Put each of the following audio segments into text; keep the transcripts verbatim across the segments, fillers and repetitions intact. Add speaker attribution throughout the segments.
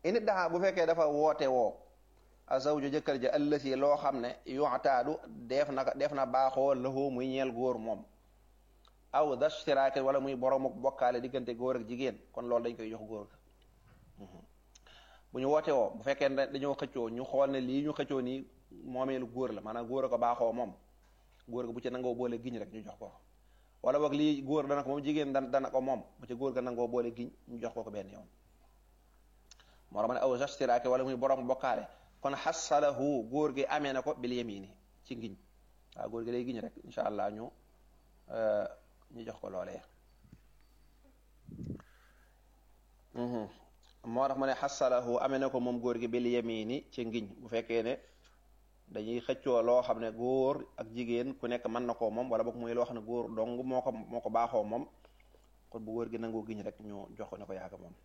Speaker 1: init daa bu fekkee dafa woote woo azawju jëkkër ja ëllësi loo xam ne yu'taadu def na def na baaxoo lahu muy ñeel góor moom aw dashtiraake wala muy boroomu bokkaale diggante góor ak jigéen kon loolu dañ koy jox góor ga bu ñu woote woo bu fekkee ne dañoo xëccoo ñu xool ne lii ñu xëccoo nii moomeelu góor la maanaam góor a ko baaxoo moom góor ga bu ci nangoo boole giñ rek ñu jox ko wala boog lii góor dana ko moom jigéen dan dana ko moom bu ci góor ga nangoo boole giñ ñu jox ko ko benn yoon moo tax ma ne aw dashtiraake wala muy borom bokkaale kon xasalahu góor gi amee na ko bil yamini ci ngiñ waaw góor gi day giñ rek insha allah ñu ñu jox ko loolee moo tax ma ne xasalahu amee na ko moom góor gi bil yamini ci ngiñ bu fekkee ne dañuy xëccoo loo xam ne góor ak jigéen ku nekk mën na koo moom wala boog muy loo xam ne góor dong moo ko moo ko baaxoo moom kon bu góor gi nangoo giñ rek ñu jox ko ne ko yaaga moom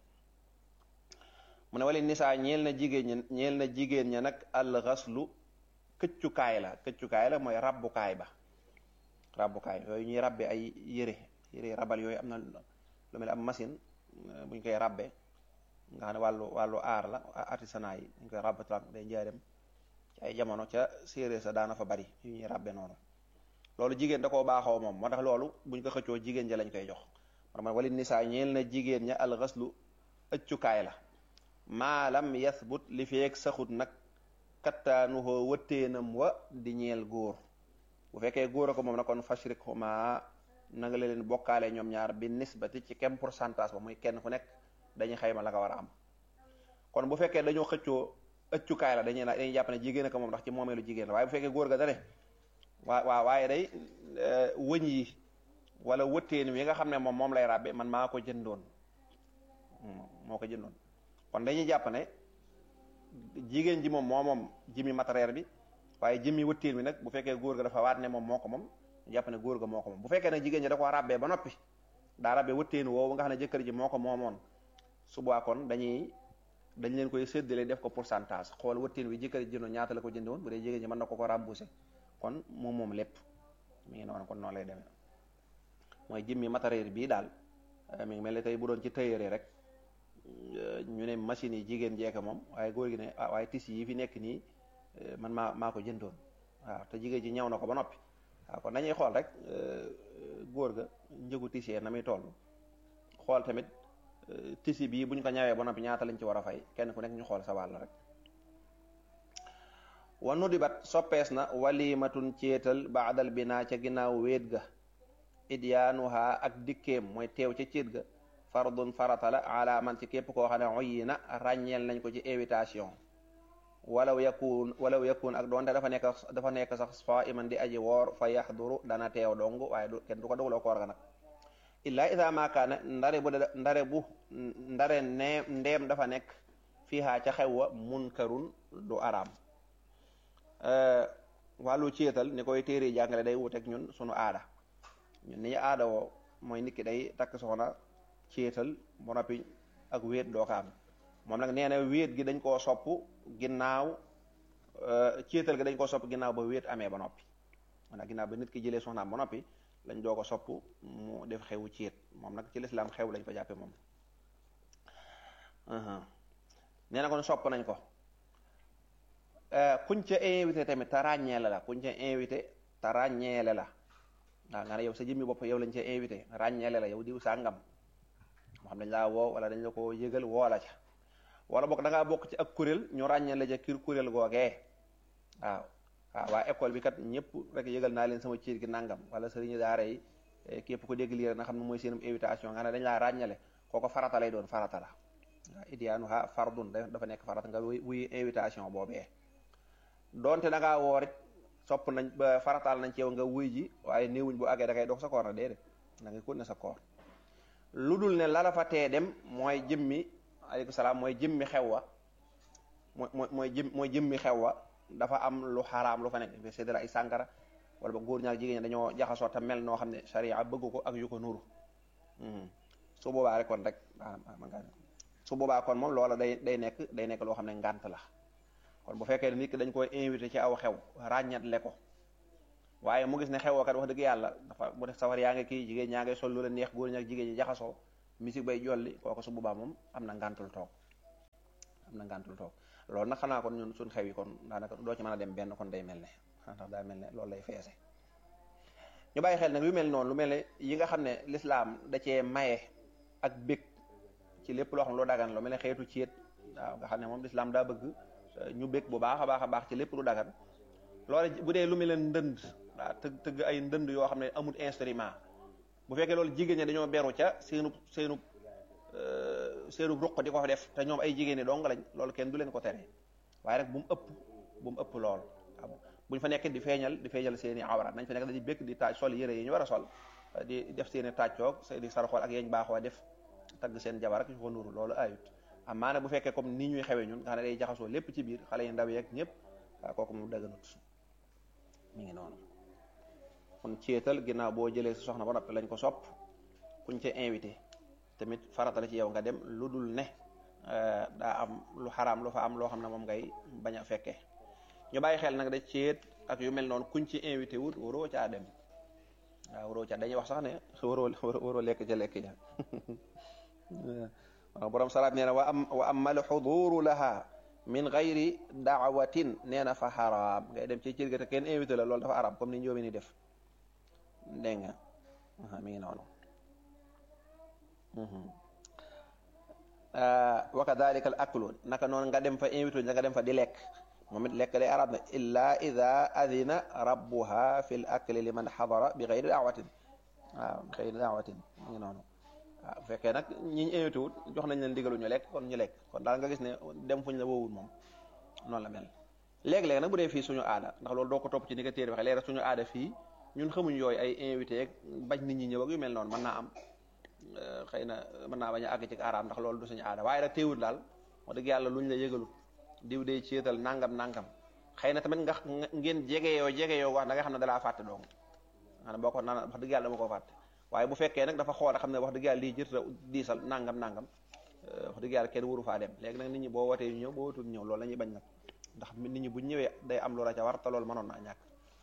Speaker 1: mu ne wali nisaa ñeel na jigéen ña ñeel na jigéen ña nag al xaslu këccukaay la këccukaay la mooy rabbukaay ba rabbukaay yooyu ñuy rabbe ay yére yére rabal yooyu am na lu mel am machine bu ñu koy rabbe nga xam ne wàllu wàllu aar la artisanat yi ñu koy rabbatlan day njaareem ci ay jamono ca séeréer sa daana fa bari yu ñuy rabbe noonu loolu jigéen da koo baaxoo moom moo tax loolu buñ ko xëccoo jigéen ja lañ koy jox man wali nisaa ñeel na jigéen ña al xaslu ëccukaay la maalam yathbut li feek saxut nag kattaanuhoo wëtteenam wa di ñeel góor bu fekkee góor a ko moom na kon fashrik huma na nga leen bokkaale ñoom ñaar bi nisbati ci kem pourcentage ba muy kenn ku nekk dañuy xayma la nga war a am kon bu fekkee dañoo xëccoo ëccukaay la dañuy dañuy jàpp ne jigéen a ko moom ndax ci moomeelu jigéen la waaye bu fekkee góor ga dane waa waa waaye day wëñ yi wala wëtteen wi nga xam ne moom moom lay ràbbe man maa ko jëndoon moo ko jëndoon kon dañuy jàpp ne jigéen ji moom moo moom jimi matériel bi waaye jimi wëttéen bi nag bu fekkee góor ga dafa waat ne moom moo ko moom ñu jàpp ne góor ga moo ko moom bu fekkee nag jigéen ji da ko ràbbee ba noppi daa ràbbee wëttéen woowu nga xam ne jëkkër ji moo ko moomoon subaa kon dañuy dañ leen koy séddale def ko pourcentage xool wëttéen bi jëkkër ji jëndoon ñaata la ko jëndoon bu dee jigéen ji mën na ko ko remboursé kon moom moom lépp mi ngi noonu kon noonu lay demee mooy jimi matériel bii daal mi ngi mel ne tey bu doon ci tailleur rek ñu ne machine yi jigéen jeeka moom waaye góor gi ne ah waaye tissu yi fi nekk nii man maa maa ko jëndoon waaw te jigéen ji ñëw na ko ba noppi waaw kon dañuy xool rek góor ga njëgu tissu na muy toll xool tamit tissu bii buñ ko ñawee ba noppi ñaata lañ ci war a fay kenn ku nekk ñu xool sa wàll rek wa nudibat soppees na walimatun ceetal baadal binaa ca ginnaaw wéet ga idyaanuha ak dikkeem mooy teew ca céet ga fardun farata la ala man ci képp koo xam ne oyi na ràññeel nañ ko ci invitation walaw yakun walaw yakun ak doonte dafa nekk dafa nekk sax fa iman di aji woor fa yaxduru dana teew dong waaye du kenn du ko dogloo koor ga nag illa ida maakaane ndare bu ndare bu ndare nee ndeem dafa nekk fiihaa ca xew wa munkarun du araam wàllu ceetal ni koy téere jàngale day wuteeg ñun sunu aada ñun ni ñu aada woo mooy nit ki day takk soxna ceetal ba noppi ak wéet doo ko am moom nag nee na wéet gi dañ koo sopp ginnaaw ceetal gi dañ koo sopp ginnaaw ba wéet amee ba noppi maanaam ginnaaw ba nit ki jëlee soxnaam ba noppi lañ doo ko sopp mu def xewu ceet moom nag ci lislaam xew lañ ko jàppe moom nee na kon sopp nañ ko kuñ ca invité tamit te ràññeele la kuñ ca invité te ràññeele la waaw nga ne yow sa jëmmi bopp yow lañ ca invité ràññeele la yow diw sàngam moo xam dañ laa woo wala dañ la ko yëgal woola ca wala bokk da ngaa bokk ci ak kuréel ñu ràññeele ca kir kuréel googee waaw waaw waa école bi kat ñëpp rek yëgal naa leen sama ciir gi nangam wala sëriñu daara yi képp ko dégg lii rek na xam ne mooy seen invitation nga ne dañ laa ràññale kooko farata lay doon farata la waaw idyaanu ha fardun dafa nekk farata nga wuy invitation boobee doonte da ngaa woor it sopp nañ ba farataal nañ ci yow nga wuy ji waaye néewuñ bu àggee da ngay dox sa koor na déedéet da ngay continuer sa koor lu dul ne la la fa tee dem mooy jëmmi aleykum salaam mooy jëmmi xew wa mooy mooy jëm mooy jëmmi xew wa dafa am lu xaraam lu fa nekk dañ séddale ay sàngara wala ba góor ñaak jigéen ñi dañoo jaxasoo te mel noo xam ne sharia bëgg ko ak yu ko nuru su boobaa rek kon rek su boobaa kon moom loola day day nekk day nekk loo xam ne ngànt la kon bu fekkee nit ki dañ koy invité ci aw xew ràññatle ko waaye mu gis ne xewoo kat wax dëgg yàlla dafa bu def safar yaa ngi kii jigéen ñaa ngay sol lu la neex góor ñaak jigéen ñi jaxasoo musique bay jolli kooku su boobaa moom am na ngàntul toog am na ngànt lu toog loolu nag xanaa kon ñun suñ xew yi kon daanaka doo ci mën a dem benn kon day mel ne ndax daa mel ne loolu lay feese ñu bàyyi xel nag lu mel noonu lu mel ne yi nga xam ne lislaam da cee maye ak bég ci lépp loo xam loo dagan lu mel ne xeetu ciet waaw nga xam ne moom lislaam daa bëgg ñu bég bu baax a baax a baax ci lépp lu dagan loolu bu dee lu mel ne ndënd waaw tëgg tëgg ay ndënd yoo xam ne amul instrument bu fekkee loolu jigéen ñi dañoo beru ca seenu seenu seenu ruq di ko fa def te ñoom ay jigéen ñi dong lañ loolu kenn du leen ko tere waaye rek bu mu ëpp bu mu ëpp lool buñ fa nekk di feeñal di feeñal seeni awra nañ fa nekk di békk di taaj sol yére yi ñu war a sol di def seeni taajcoog di sarxool ak yeñ baaxoo def tagg seen jabar ak ñu ko nuru loolu ayut amaa nag bu fekkee comme nii ñuy xewee ñun nga xam ne day jaxasoo lépp ci biir xale yu ndaw yeeg ñëpp waaw kooku mu dëgganut mi ngi noonu kon ceetal ginnaaw boo jëlee sa soxna ba noppi lañ ko sopp kuñ ca invité tamit farata la ci yow nga dem lu dul ne daa am lu xaraam lu fa am loo xam ne moom ngay bañ a fekkee ñu bàyyi xel nag da ceet ak yu mel noonu kuñ ci invité wut waroo caa dem waaw waroo caa dañuy wax sax ne waroo waroo lekk ca lekk ja waaw borom salaat nee na wa am wa amal xuduru laha min gayri daawatin nee na fa xaraam ngay dem ci cër ga te kenn invité la loolu dafa araam comme ni njóomi ni def dégg nga mi ngi noonu wa kadalika al aklu naka noonu nga dem fa invité nga dem fa di lekk moom it lekk day arab na illa ida adina rabbuha fi l akli liman xadara bi gayri daawatin waaw bi gayri daawatin mi ngi noonu waaw bu fekkee nag ñi ñu invité wut jox nañ leen digalu ñu lekk kon ñu lekk kon daal nga gis ne dem fuñ la woowul moom noonu la mel léeg-léeg nag bu dee fii suñu aada ndax loolu doo ko topp ci ni nga téere waxee léeg suñu aada fii ñun xamuñ yooyu ay invité ak bañ nit ñi ñëw ak yu mel noonu mën naa am xëy na mën naa bañ a àgg ci araam ndax loolu du suñu aada waaye nag teewul daal wax dëgg yàlla luñ la yëgalut diw day ceetal nangam nangam xëy na tamit nga ngeen jegeyoo jegeyoo wax da nga xam ne dalaa fàtte dong maanaam boo ko naan wax dëgg yàlla dama ko fàtte waaye bu fekkee nag dafa xool xam ne wax dëgg yàlla lii jërta diisal nangam nangam wax dëgg yàlla kenn waru faa dem léegi nag nit ñi boo wootee ñu ñëw boo wotul ñëw loolu la ñuy bañ nag ndax nit ñi bu ñëwee day am loola ca war te loolu mënoon naa ñàkk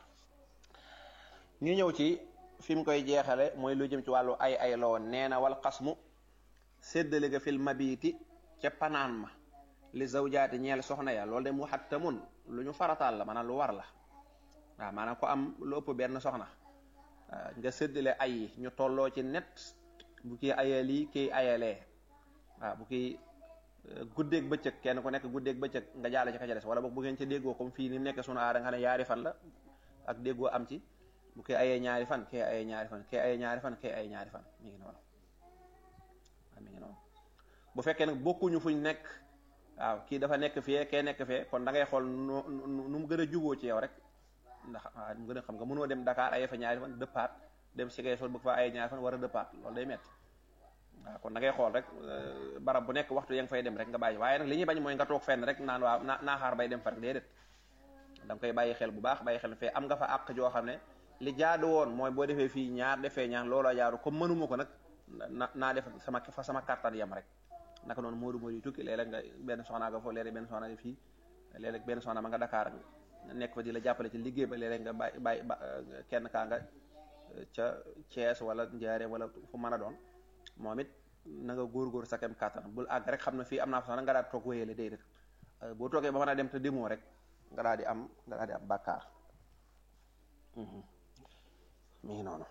Speaker 1: ñu ñëw ci fi mu koy jeexale mooy lu jëm ci wàllu ay ay la woon nee na wal xasmu séddale ga fil mabiiti ca panaan ma li zawjaati ñeel soxna ya loolu de mu xattamun lu ñu farataal la maanaam lu war la waaw maanaam ko am lu ëpp benn soxna nga séddale ay yi ñu tolloo ci net bu kii ayal yi kii ayalee waaw bu kii guddeeg bëccëg kenn ku nekk guddeeg bëccëg nga jaale ci ka ca des wala boog bu ngeen ca déggoo comme fii ni mu nekk sunu aada nga xam ne yaari fan la ak déggoo am ci bu kii ayee ñaari fan kii ayee ñaari fan kii ayee ñaari fan kii ayee ñaari fan mi ngi noonu waaw mi ngi noonu bu fekkee nag bokkuñu fuñ nekk waaw kii dafa nekk fee kee nekk fee kon da ngay xool nu nu mu gën a juboo ci yow rek ndax waaw mu gën a xam nga mënoo dem Dakar ayee fa ñaari fan dëppaat dem Ziguinchor bëgg fa ayee ñaari fan war a dëppaat loolu day metti waaw kon da ngay xool rek barab bu nekk waxtu ya nga fay dem rek nga bàyyi waaye nag li ñuy bañ mooy nga toog fenn rek naan waaw naa xaar bay dem fa rek déedéet da nga koy bàyyi xel bu baax bàyyi xel fee am nga fa àq joo xam ne li jaadu woon mooy boo defee fii ñaar defee ñaar looloo jaadu comme mënuma ko nag na naa def sama fa sama kàttan yam rek naka noonu moodu moodu yu tukki léeg-léeg nga benn soxnaa nga foofu léeg-léeg benn soxna nga fii léeg-léeg benn soxna ma nga Dakar nekk fa di la jàppale ci liggéey ba léeg-léeg nga bàyyi bàyyi ba kenn kaa nga ca Thiès wala Njaaréem wala fu mën a doon moom it na nga góor-góor sa kem kàttan bul àgg rek xam ne fii am naa fa soxna nga daal di toog wéyale déedéet boo toogee ba mën a dem te demoo rek nga daal di am nga daal di am bàkkaar mi ngi noonu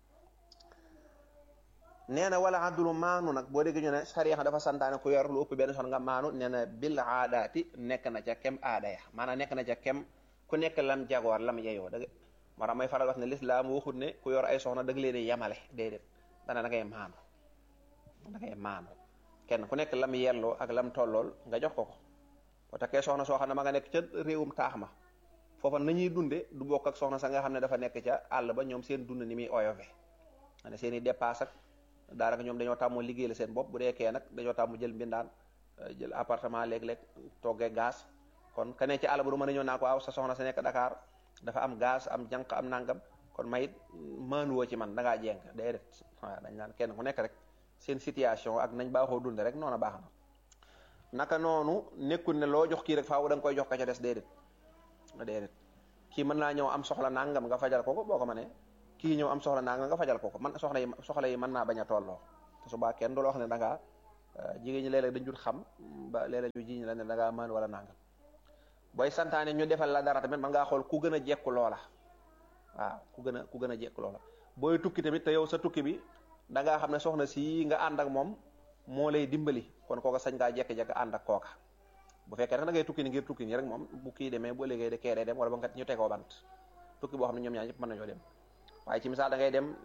Speaker 1: nee na wala adulu maanu nag boo dégg ñu ne sariya dafa santaane ku yor lu ëpp benn soxna nga maanu nee na bil aadaati nekk na ca kem aada ya maanaam nekk na ca kem ku nekk lam jagoor lam yeyoo dëgg moo tax may faral wax ne lislaam waxut ne ku yor ay soxna dëgg leen yemale déedéet dana da ngay maanu da ngay maanu kenn ku nekk lam yelloo ak lam tollool nga jox ko ko boo takkee soxna soo xam ne ma nga nekk ca réewum taax ma foofa nañuy dunde du bokk ak soxna sa nga xam ne dafa nekk ca àll ba ñoom seen dund ni muy oyofe ne seen i dépasse ak daanaka ñoom dañoo tàmmu liggéey la seen bopp bu dee kee nag dañoo tàmmu jël mbindaan jël appartement léeg-léeg toggee gaz kon ka ne ci àll ba du mën a ñëw naa ko waaw sa soxna sa nekk Dakar dafa am gaz am jànq am nangam kon mayit maanuwoo ci man da ngaa jeng déedéet waaw dañ naan kenn ku nekk rek seen situation ak nañ baaxoo dunde rek noonu baax na naka noonu nekkul ne loo jox kii rek faaw da nga koy jox ka ca des déedéet déedéet kii mën naa ñëw am soxla nangam nga fajal ko ko boo ko mënee kii ñëw am soxla nangam nga fajal ko ko man soxla yi soxla yi mën naa bañ a tolloo te subaa kenn du la wax ne da ngaa jigéen ñi léeg-léeg dañ jut xam ba léeg-léeg ñu jiñ la ne da ngaa mën wala nangam booy santaane ñu defal la dara tamit mën ngaa xool ku gën a jekku loola waaw ku gën a ku gën a jekku loola booy tukki tamit te yow sa tukki bi da ngaa xam ne soxna si nga ànd ak moom moo lay dimbali kon kooka sañ ngaa jekk-jekk ànd ak kooka bu fekkee nag da ngay tukki ni ngir tukki ni rek moom bu kii demee bu ëllëgee de kee day dem wala ba nga ñu tegoo bant tukki boo xam ne ñoom ñaar ñëpp mën nañoo dem waaye ci misaal da ngay dem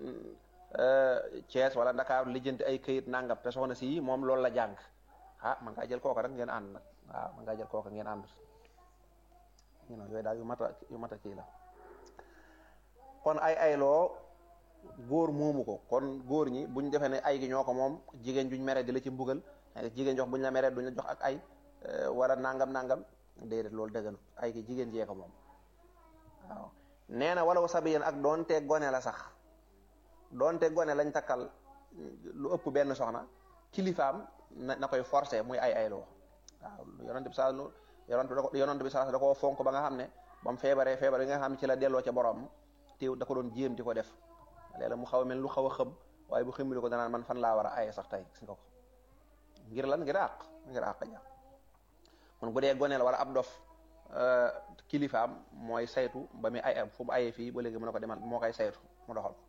Speaker 1: Thiès wala Dakar lijjanti ay këyit nangam te soxna si moom loolu la jàng ah man ngaa jël kooka rek ngeen ànd nag waaw man ngaa jël kooka ngeen ànd you know yooyu daal yu mat a yu mat a kii la kon ay ayloo góor moomu ko kon góor ñi buñ defee ne ay gi ñoo ko moom jigéen juñ mere di la ci mbugal jigéen jox buñ la mere duñ la jox ak ay wala nangam nangam déedéet loolu dëgganu ay gi jigéen jee ko moom waaw nee na walaw sabiyan ak doonte gone la sax doonte gone lañ takkal lu ëpp benn soxna kilifaam na na koy forcer muy ay ayloo waaw yonent bi sa yonent bi yonent bi sa da koo fonk ba nga xam ne ba mu feebaree feebar yi nga xam ne ci la delloo ca borom teew da ko doon jéem di ko def léeg-léeg mu xaw a mel lu xaw a xëm waaye bu xëmmili ko danaan man fan laa war a aye sax tey gis nga ko ngir lan ngir àq ngir àq ja kon bu dee goneel wala ab dof kilifaam mooy saytu ba muy ay am fu mu ayee fii ba léegi mu ne ko demal moo koy saytu mu doxal ko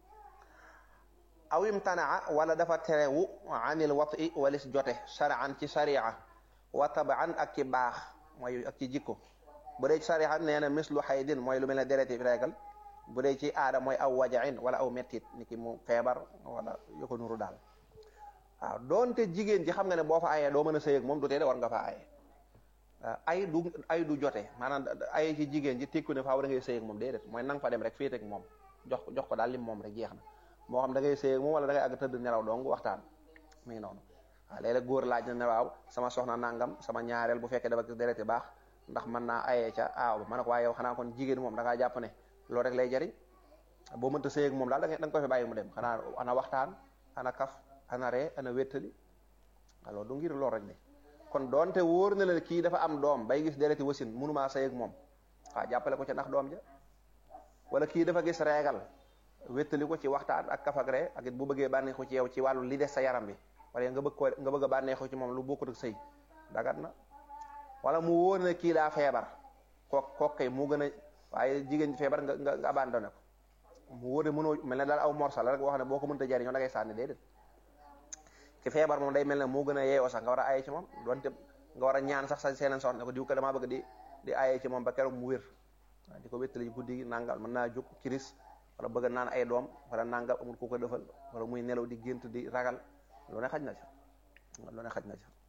Speaker 1: aw imtanaa wala dafa terewu anil wati walis jote shar'an ci sharia wa tabaan ak ci baax mooy ak ci jikko bu dee ci sharia nee na mislu xaydin mooy lu mel ne dereti reegal bu dee ci aada mooy aw wajain wala aw mettit ni ki mu feebar wala yu ko nuru daal waaw doonte jigéen ji xam nga ne boo fa ayee doo mën a sëy ak moom du tee de war nga fa aye ay du ay du jote maanaam ay ci jigéen ji tekku ne faaw da ngay sëy ak moom déedéet mooy nang fa dem rek féete ak moom jox jox ko daal lim moom rek jeex na moo xam da ngay sëy ak moom wala da ngay àgg tëdd nelaw dong waxtaan muy noonu waaw léeg-léeg góor laaj na ne waaw sama soxna nangam sama ñaareel bu fekkee dafa gis dereti baax ndax mën naa ayee ca aaw ba ma ne ko waaye yow xanaa kon jigéen moom da ngaa jàpp ne loolu rek lay jariñ boo mënta sëy ak moom daal da nga ko fi bàyyi mu dem xanaa ana waxtaan ana kaf ana ree ana wéttali alors du ngir lool rek de kon doonte wóor na la kii dafa am doom bay gis dereti wasin mënumaa sëy ak moom waaw jàppale ko ca ndax doom ja wala kii dafa gis reegal wéttali ko ci waxtaan ak kaf ak ree ak it bu bëggee bànneexu ci yow ci wàllu li des sa yaram bi wala nga bëgg ko nga bëgg a bànneexu ci moom lu bokkut ak sëy dagat na wala mu wóor na kii daa feebar kook kook kay mu gën a waaye jigéen ji feebar nga nga abandonné ko mu wóor ne mënoo mel ne daal aw morsal la rek wax ne boo ko mënta jariñoo da ngay sànni déedéet ki feebar moom day mel ne moo gën a yeeyoo sax nga war a aye ci moom donte nga war a ñaan sax sa seeneen soxna ne ko diw ko damaa bëgg di di aye ci moom ba keroog mu wér waaw di ko wéttali guddi gi nangal mën naa jóg kiris wala bëgg naan ay doom wala nangal amul ku ko defal wala muy nelaw di gént di ragal lu ne xaj na ca lu ne xaj na ca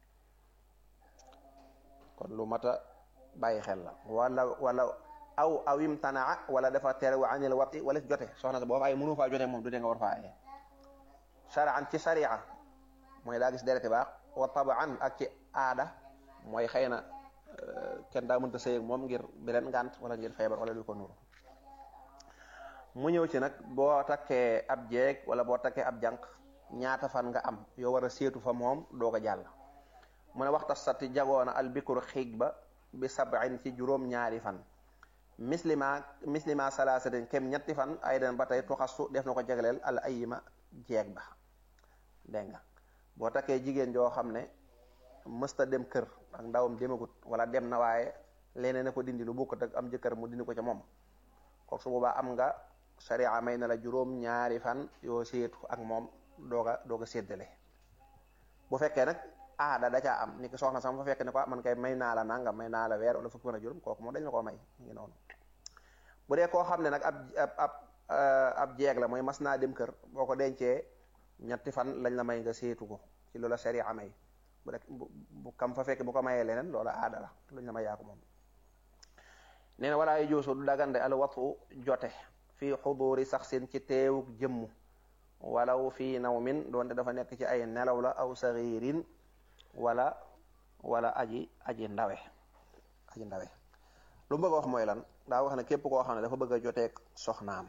Speaker 1: kon lu mat a bàyyi xel la wala wala aw aw imtanaa wala dafa terewu anil wati wala jote soxna sa boo fa ay mënu faa jote moom du dee nga war faa aye shar'an ci sharia mooy daa gis dereti baax wa tabaan ak ci aada mooy xëy na kenn daa mënta sëy ak moom ngir beneen ngànt wala ngir feebar wala lu ko nuru mu ñëw ci nag boo takkee ab jeeg wala boo takkee ab jànq ñaata fan nga am yoo war a seetu fa moom doo ko jàll mu ne waxta sati jagoona al bikru xiig ba bi sab'in ci juróom ñaari fan mislima mislima salaasatin kem ñetti fan ay den ba tey tuxasu def na ko jagleel al ayima jeeg ba dégg nga boo takkee jigéen joo xam ne mësta dem kër ak ndawam demagut wala dem na waaye leneen na ko dindi lu bokkut ak am jëkkër mu dindi ko ca moom kooku su boobaa am nga sharia may na la juróom ñaari fan yoo seetu ak moom dooga dooga séddale bu fekkee nag aada da caa am ni ki soxna sama fa fekk ne ko man kay may naa la nangam may naa la weer wala fukki fan a juróom kooku moom dañ la koo may ngi noonu bu dee koo xam ne nag ab ab ab ab jeeg la mooy mas naa dem kër boo ko dencee ñetti fan lañ la may nga seetu ko ci loola sharia may bu rek bu kam fa fekk bu ko mayee leneen loola aada la luñ la may yaa ko moom nee na walaa joosu du dagande al watu jote fii xuduri saxsin ci teewuk jëmm walaw fii nawmin doonte dafa nekk ci ay nelaw la aw saxiirin wala wala aji aji ndawe aji ndawe lu mu bëgg a wax mooy lan daa wax ne képp koo xam ne dafa bëgg a joteeg soxnaam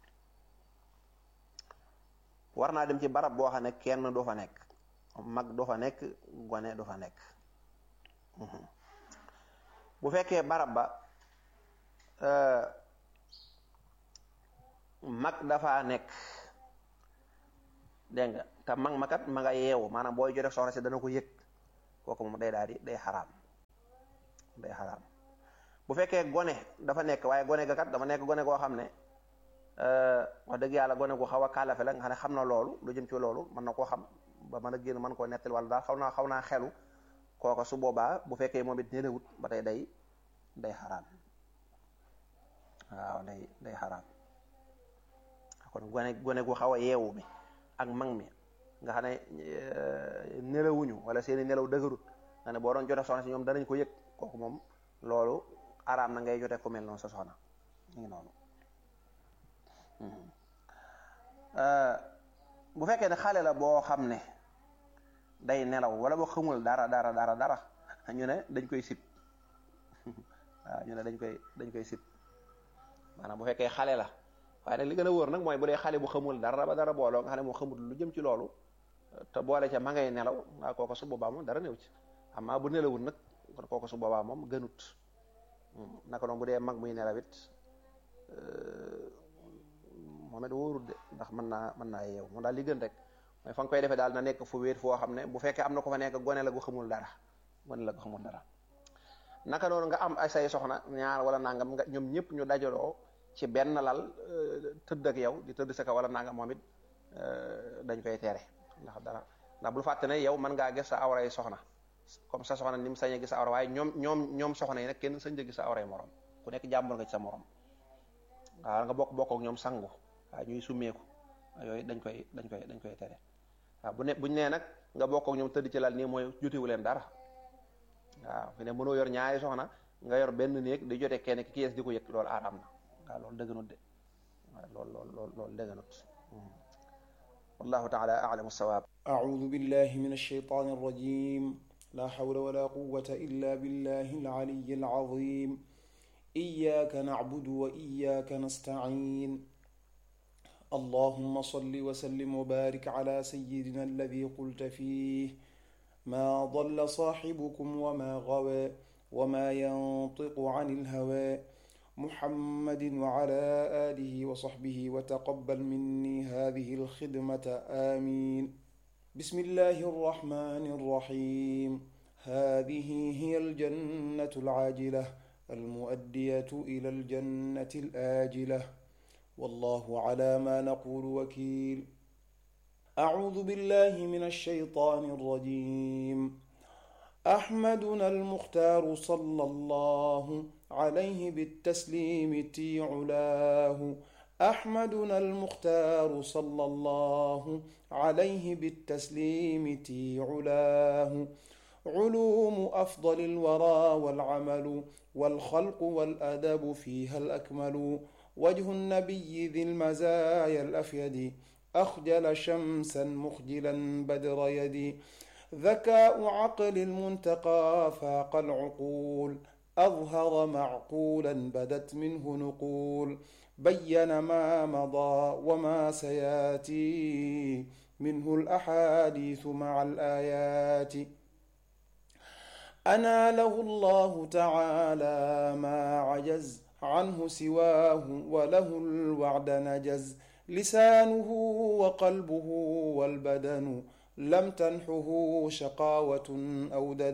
Speaker 1: war naa dem ci barab boo xam ne kenn du fa nekk mag du fa nekk gone du fa nekk bu fekkee barab ba mag dafa nekk dégg nga te mag ma kat ma nga yeewu maanaam booy joteeg soxna si dana ko yëg kooku moom day daal di day xaraam day xaraam bu fekkee gone dafa nekk waaye gone ga kat dafa nekk gone goo xam ne wax dëgg yàlla gone gu xaw a kàllafe la nga xam ne xam na loolu lu jëm ci loolu mën na koo xam ba mën a génn mën koo nettali wala daal xaw naa xaw naa xelu kooka su boobaa bu fekkee moom it nelawut ba tey day day xaraam waaw day day xaraam kon gone gone gu xaw a yeewu mi ak mag mi nga xam ne nelawuñu wala seeni nelaw dëgërut nga ne boo doon jote soxna si ñoom danañ ko yëg kooku moom loolu araam na ngay jote ku mel noonu sa soxna mu ngi noonu bu fekkee ne xale la boo xam ne day nelaw wala boo xamul dara dara dara dara ñu ne dañ koy sib waaw ñu ne dañ koy dañ koy sib maanaam bu fekkee xale la waaye nag li gën a wóor nag mooy bu dee xale bu xamul dara ba dara booloo nga xam ne moo xamul lu jëm ci loolu te boole ca ma ngay nelaw waa kooku su boobaa moom dara néew ci amaa bu nelawul nag kon kooku su boobaa moom gënut naka noonu bu dee mag muy nelaw it moom it wóorut de ndax mën naa mën naa yeew moom daal li gën rek mooy fa nga koy defee daal na nekk fu wéet foo xam ne bu fekkee am na ko fa nekk gone la gu xamul dara gone la gu xamul dara naka noonu nga am ay say soxna ñaar wala nangam nga ñoom ñëpp ñu dajaloo ci benn lal tëdd ak yow di tëdd sa kaw wala nangam moom it dañ koy tere ndax dara ndax bul fàtte ne yow mën ngaa gis sa awray soxna comme sa soxna ni mu sañee gis sa awra waaye ñoom ñoom ñoom soxna yi nag kenn sañ gis sa awray morom ku nekk jàmbur nga ci sa morom waaw nga bokk bokk ak ñoom sangu waaw ñuy summeeku yooyu dañ koy dañ koy dañ koy tere waaw bu ne buñ nee nag nga bokk ak ñoom tëdd ci lal nii mooy jotewu leen dara waaw fi ne mënoo yor ñaari soxna nga yor benn néeg di jote kenn ki yees di ko yëg loolu araam na waaw loolu dëgganut de waaw loolu loolu loolu loolu dëgganut wallahu taala a'lamu as-sawab
Speaker 2: a'udhu billahi minash shaytanir rajim la hawla wala quwwata illa billahi al-aliyyil azim iyyaka na'budu wa iyyaka nasta'in اللهم صل وسلم وبارك على سيدنا الذي قلت فيه ما ضل صاحبكم وما غوى وما ينطق عن الهوى محمد وعلى آله وصحبه وتقبل مني هذه الخدمة آمين بسم الله الرحمن الرحيم هذه هي الجنة العاجلة المؤدية إلى الجنة الآجلة والله على ما نقول وكيل أعوذ بالله من الشيطان الرجيم أحمدنا المختار صلى الله عليه بالتسليم تي علاه أحمدنا المختار صلى الله عليه بالتسليم تي علاه علوم أفضل الورى والعمل والخلق والأدب فيها الأكمل وجه النبي ذي المزايا الأفيد أخجل شمسا مخجلا بدر يدي ذكاء عقل المنتقى فاق العقول أظهر معقولا بدت منه نقول بين ما مضى وما سياتي منه الأحاديث مع الآيات أناله الله تعالى ما عجز عنه سواه وله الوعد نجز لسانه وقلبه والبدن لم تنحه شقاوة أو دد